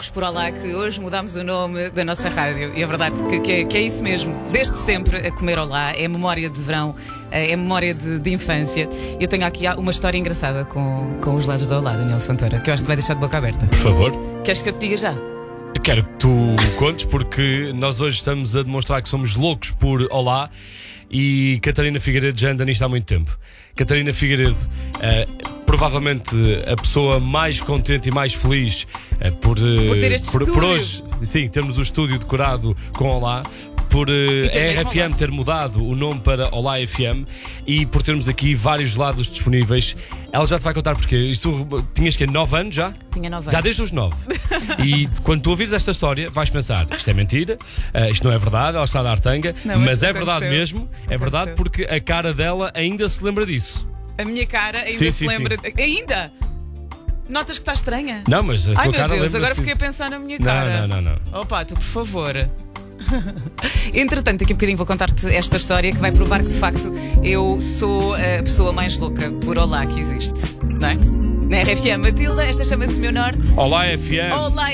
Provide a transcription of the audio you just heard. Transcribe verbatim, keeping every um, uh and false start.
Por Olá, que hoje mudámos o nome da nossa rádio. E é verdade que, que, é, que é isso mesmo. Desde sempre a comer Olá. É memória de verão, é memória de, de infância. Eu tenho aqui uma história engraçada com, com os lados da Olá, Daniel Fontoura, que eu acho que te vai deixar de boca aberta. Por favor. Queres que eu te diga já? Eu quero que tu contes, porque nós hoje estamos a demonstrar que somos loucos por Olá. E Catarina Figueiredo já anda nisto há muito tempo. Catarina Figueiredo, uh, provavelmente a pessoa mais contente e mais feliz uh, por, uh, por ter este por, estúdio. por hoje, sim, termos o estúdio decorado com Olá, por uh, a R F M ter mudado o nome para Olá F M e por termos aqui vários lados disponíveis. Ela já te vai contar porque isto, tinhas que nove anos já? Tinha nove anos. Já desde os nove. E quando tu ouvires esta história vais pensar, isto é mentira, uh, isto não é verdade, ela está a dar tanga, não, mas, mas é verdade mesmo, é verdade porque a cara dela ainda se lembra disso. A minha cara ainda sim, se sim, lembra. Sim. Ainda? Notas que está estranha? Não, mas a tua Ai meu cara Deus, agora disso. fiquei a pensar na minha cara. Não, não, não, não. Opa, tu por favor. Entretanto, daqui a bocadinho vou contar-te esta história que vai provar que de facto eu sou a pessoa mais louca por Olá que existe, não é? Na R F M, Matilda, esta chama-se Meu Norte. Olá F M. Olá